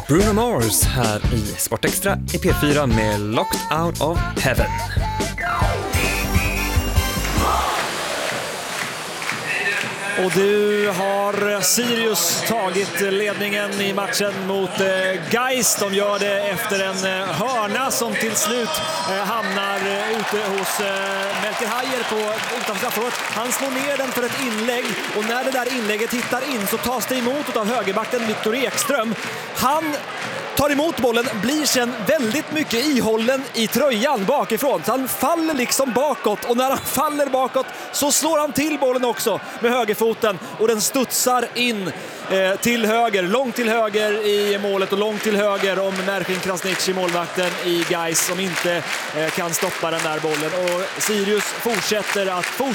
Bruno Mars här i Sportextra i P4 med Locked Out of Heaven. Och du har Sirius tagit ledningen i matchen mot Gais. De gör det efter en hörna som till slut hamnar ute hos Melker Hajer utanför straffområdet. Han slår ner den för ett inlägg och när det där inlägget hittar in så tas det emot av högerbacken Viktor Ekström. Han tar emot bollen, blir sen väldigt mycket ihållen i tröjan bakifrån. Så han faller liksom bakåt och när han faller bakåt så slår han till bollen också med högerfoten och den studsar in till höger, långt till höger i målet och långt till höger om Merkin Krasniqi, målvakten i Gais, som inte kan stoppa den där bollen. Och Sirius fortsätter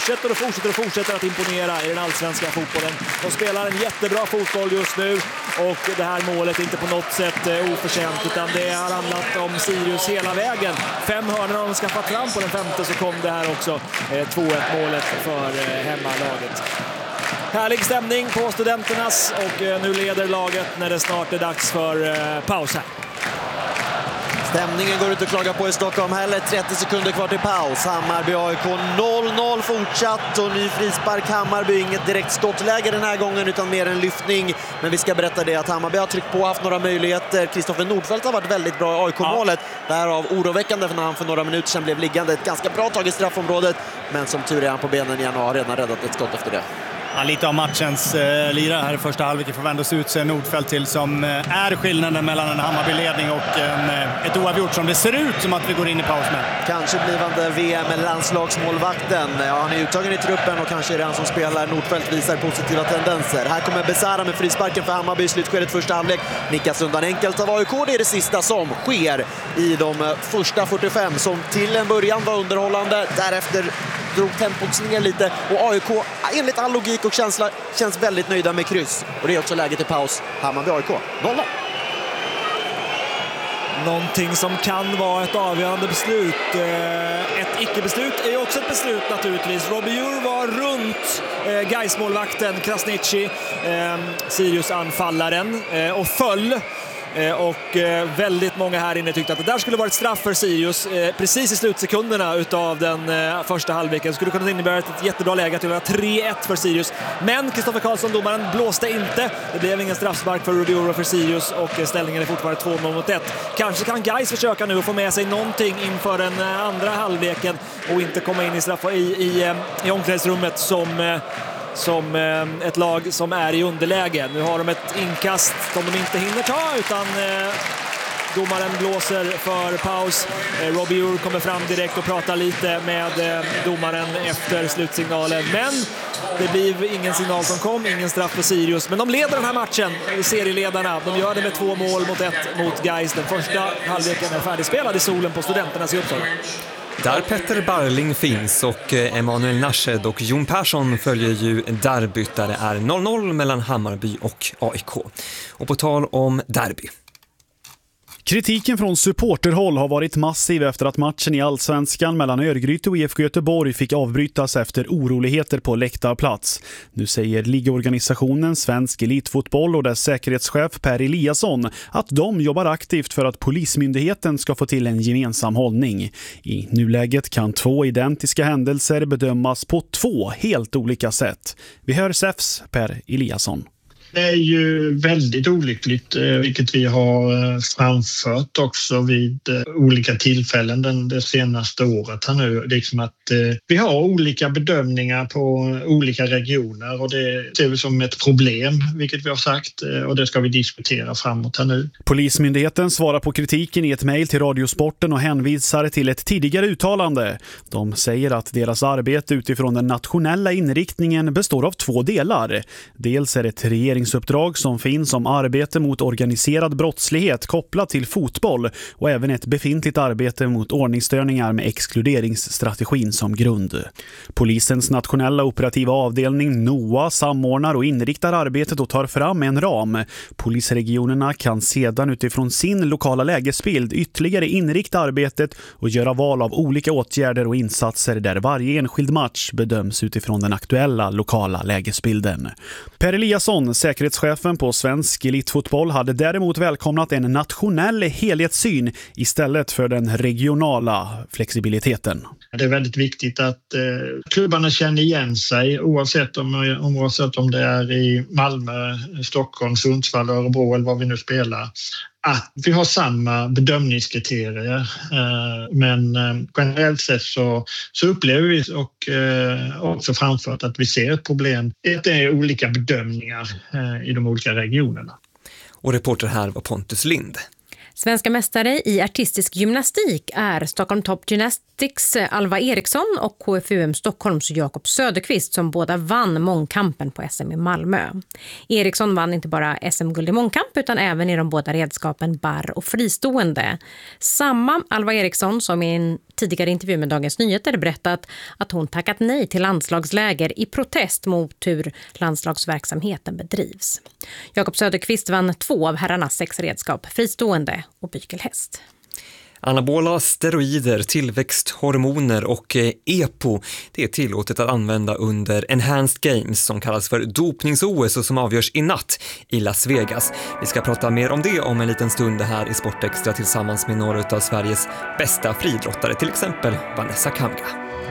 att imponera i den allsvenska fotbollen. De spelar en jättebra fotboll just nu och det här målet är inte på något sätt oförtjänt utan det har handlat om Sirius hela vägen. 5 hörnor har de skaffat fram, på den femte så kom det här också 2-1 målet för hemmalaget. Härlig stämning på Studenternas och nu leder laget när det snart är dags för paus här. Stämningen går ut att klaga på i Stockholm heller. 30 sekunder kvar till paus. Hammarby AIK 0-0 fortsatt och ny frispark. Hammarby inget direkt skottläge den här gången utan mer en lyftning. Men vi ska berätta det att Hammarby har tryckt på, haft några möjligheter. Kristoffer Nordfeldt har varit väldigt bra i AIK-målet. Därav oroväckande för när han för några minuter sedan blev liggande. Ett ganska bra tag i straffområdet. Men som tur är han på benen igen och har redan räddat ett skott efter det. Ja, lite av matchens lirare här i första halvlek får vändas ut sig Nordfeldt till som är skillnaden mellan en Hammarby-ledning och ett oavgjort som det ser ut som att vi går in i paus med. Kanske blivande VM- eller landslagsmålvakten. Ja, han är uttagen i truppen och kanske är det han som spelar. Nordfeldt visar positiva tendenser. Här kommer Besara med frisparken för Hammarby i slutskedet första halvlek. Nickas undan enkelt av AIK. Det är det sista som sker i de första 45 som till en början var underhållande. Därefter drog tempot ner lite och AIK enligt all logik och känsla känns väldigt nöjda med kryss. Och det är också läget i paus. Hammarby-AIK 0-0. Någonting som kan vara ett avgörande beslut. Ett icke-beslut är ju också ett beslut naturligtvis. Robbie Djur var runt Gais-målvakten Krasniqi, Sirius-anfallaren, och föll. Och väldigt många här inne tyckte att det där skulle vara ett straff för Sirius precis i slutsekunderna utav den första halvleken. Skulle kunna innebära ett jättebra läge att göra 3-1 för Sirius. Men Kristoffer Karlsson, domaren, blåste inte. Det blev ingen straffspark för Rudioro för Sirius och ställningen är fortfarande 2-1. Kanske kan Gais försöka nu att få med sig någonting inför den andra halvleken och inte komma in i omklädningsrummet som ett lag som är i underläge. Nu har de ett inkast som de inte hinner ta utan domaren blåser för paus. Robbie Djur kommer fram direkt och pratar lite med domaren efter slutsignalen. Men det blir ingen signal som kom, ingen straff för Sirius. Men de leder den här matchen, serieledarna. De gör det med 2 mål mot 1 mot Gais. Den första halvleken är färdigspelad i solen på Studenternas i Uppsala. Där Petter Barling finns och Emanuel Narshed och Jon Persson följer ju derbyt där det är 0-0 mellan Hammarby och AIK. Och på tal om derby. Kritiken från supporterhåll har varit massiv efter att matchen i Allsvenskan mellan Örgryte och IFK Göteborg fick avbrytas efter oroligheter på läktarplats. Nu säger ligorganisationen Svensk Elitfotboll och dess säkerhetschef Per Eliasson att de jobbar aktivt för att polismyndigheten ska få till en gemensam hållning. I nuläget kan 2 identiska händelser bedömas på 2 helt olika sätt. Vi hör SEFs Per Eliasson. Det är ju väldigt olyckligt, vilket vi har framfört också vid olika tillfällen det senaste året här nu. Liksom att vi har olika bedömningar på olika regioner och det ser vi som ett problem, vilket vi har sagt, och det ska vi diskutera framåt här nu. Polismyndigheten svarar på kritiken i ett mejl till Radiosporten och hänvisar till ett tidigare uttalande. De säger att deras arbete utifrån den nationella inriktningen består av 2 delar. Dels är det ett regeringsuppdrag som finns om arbete mot organiserad brottslighet kopplat till fotboll och även ett befintligt arbete mot ordningsstörningar med exkluderingsstrategin som grund. Polisens nationella operativa avdelning NOA samordnar och inriktar arbetet och tar fram en ram. Polisregionerna kan sedan utifrån sin lokala lägesbild ytterligare inrikta arbetet och göra val av olika åtgärder och insatser där varje enskild match bedöms utifrån den aktuella lokala lägesbilden. Per Eliasson, säkerhetschefen på svensk elitfotboll hade däremot välkomnat en nationell helhetssyn istället för den regionala flexibiliteten. Det är väldigt viktigt att klubbarna känner igen sig oavsett om det är i Malmö, Stockholm, Sundsvall, Örebro eller vad vi nu spelar. Att vi har samma bedömningskriterier, men generellt sett så upplever vi och också framfört att vi ser ett problem. Det är olika bedömningar i de olika regionerna. Och reporter här var Pontus Lind. Svenska mästare i artistisk gymnastik är Stockholm Top Gymnastics Alva Eriksson och KFUM Stockholms Jakob Söderqvist som båda vann mångkampen på SM i Malmö. Eriksson vann inte bara SM-guld i mångkamp utan även i de båda redskapen barr och fristående. Samma Alva Eriksson som i en tidigare intervju med Dagens Nyheter berättat att hon tackat nej till landslagsläger i protest mot hur landslagsverksamheten bedrivs. Jakob Söderqvist vann 2 av herrarnas 6 redskap, fristående och bykelhäst. Anabola steroider, tillväxthormoner och EPO, det är tillåtet att använda under Enhanced Games som kallas för dopnings-OS och som avgörs i natt i Las Vegas. Vi ska prata mer om det om en liten stund här i Sportextra tillsammans med några av Sveriges bästa friidrottare, till exempel Vanessa Kanga.